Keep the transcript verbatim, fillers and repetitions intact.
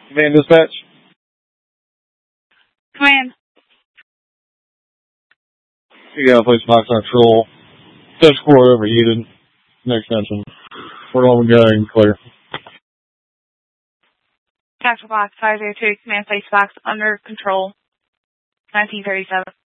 Command dispatch. Command. You got a place box on patrol. Touch core overheated. Next extension. We're all going clear. Tactical box five zero two, command place box under control. nineteen thirty-seven.